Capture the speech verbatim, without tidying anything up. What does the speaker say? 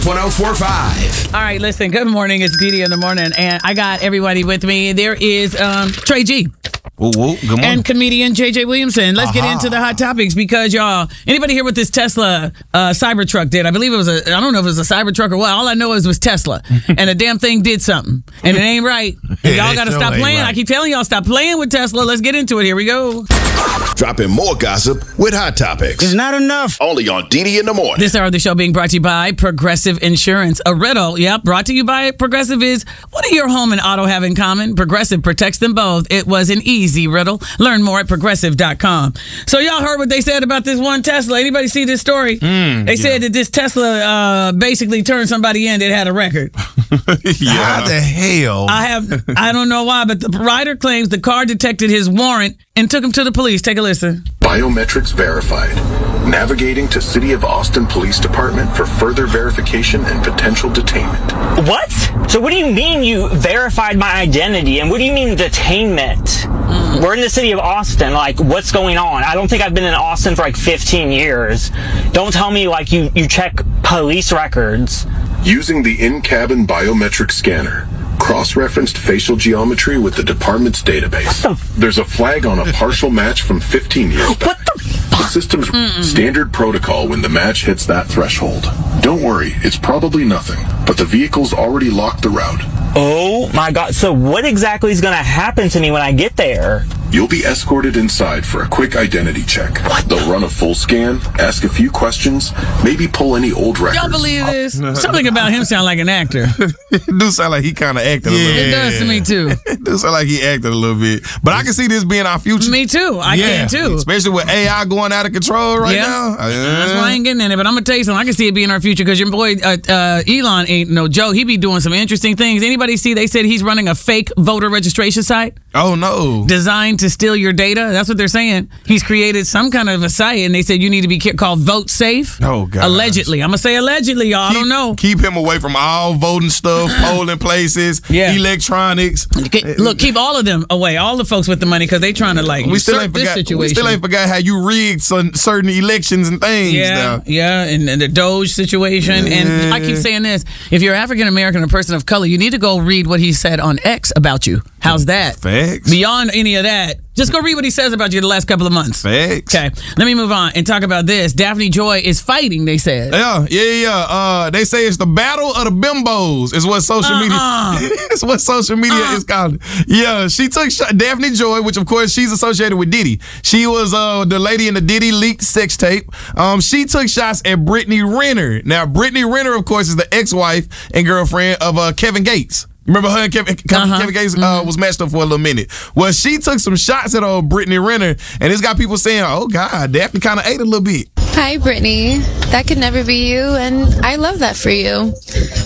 one oh four point five. All right, listen, good morning. It's Dee Dee in the morning, and I got everybody with me. There is um, Trey G. Whoa, whoa, good morning. And comedian J J Williamson. Let's uh-huh. get into the hot topics because, y'all, anybody hear what this Tesla uh, Cybertruck did? I believe it was a, I don't know if it was a Cybertruck or what. All I know is it was Tesla. And the damn thing did something. And it ain't right. And y'all got to stop playing. Right. I keep telling y'all, stop playing with Tesla. Let's get into it. Here we go. Dropping more gossip with hot topics. It's not enough. Only on Dee Dee in the morning. This hour of the show being brought to you by Progressive Insurance. A riddle, yep, brought to you by Progressive is, what do your home and auto have in common? Progressive protects them both. It was an easy riddle. Learn more at progressive dot com. So y'all heard what they said about this one Tesla. Anybody see this story? Mm, they yeah. said that this Tesla uh, basically turned somebody in that had a record. Yeah. How the hell? I have, I don't know why, but the rider claims the car detected his warrant and took him to the police. Take a listen. Biometrics verified. Navigating to City of Austin Police Department for further verification and potential detainment. What? So what do you mean you verified my identity? And what do you mean detainment? Mm. We're in the city of Austin. Like, what's going on? I don't think I've been in Austin for like fifteen years. Don't tell me like you, you check police records. Using the in-cabin biometric scanner, cross-referenced facial geometry with the department's database. What the? There's a flag on a partial match from fifteen years back. What the fuck? The system's Mm-mm. standard protocol when the match hits that threshold. Don't worry, it's probably nothing, but the vehicle's already locked the route. Oh my god, so what exactly is going to happen to me when I get there? You'll be escorted inside for a quick identity check. What? They'll run a full scan, ask a few questions, maybe pull any old records. Y'all believe this? Something about him sound like an actor. It do sound like he kind of acted yeah. a little bit. It does to me too. It do sound like he acted a little bit. But I can see this being our future. Me too. I yeah. can too. Especially with A I going out of control right yeah. now. Uh, That's why I ain't getting in it. But I'm going to tell you something. I can see it being our future because your boy uh, uh, Elon ain't no joke. He be doing some interesting things. Anybody see they said he's running a fake voter registration site? Oh, no. Designed to steal your data. That's what they're saying. He's created some kind of a site, and they said you need to be called Vote Safe. Oh, God. Allegedly. I'm going to say allegedly, y'all. Keep, I don't know. Keep him away from all voting stuff, polling places, yeah. electronics. Look, keep all of them away. All the folks with the money, because they trying to, like, we still ain't this forgot, situation. We still ain't forgot how you rigged some, certain elections and things. Yeah, now. yeah, and, and the Doge situation. Yeah. And I keep saying this. If you're African-American or a person of color, you need to go read what he said on X about you. How's that? Facts. Beyond any of that, just go read what he says about you the last couple of months. Facts. Okay, let me move on and talk about this. Daphne Joy is fighting, they said. Yeah, yeah, yeah. Uh, they say it's the battle of the bimbos is what social uh-uh. media It's what social media uh-uh. is called. Yeah, she took sh- Daphne Joy, which of course she's associated with Diddy. She was uh, the lady in the Diddy leaked sex tape. Um, she took shots at Brittany Renner. Now, Brittany Renner, of course, is the ex-wife and girlfriend of uh, Kevin Gates. Remember her and Kevin, Kevin, uh-huh. Kevin Gates uh, mm-hmm. was matched up for a little minute. Well, she took some shots at old Brittany Renner, and it's got people saying, oh, God, Daphne kind of ate a little bit. Hi, Brittany. That could never be you, and I love that for you.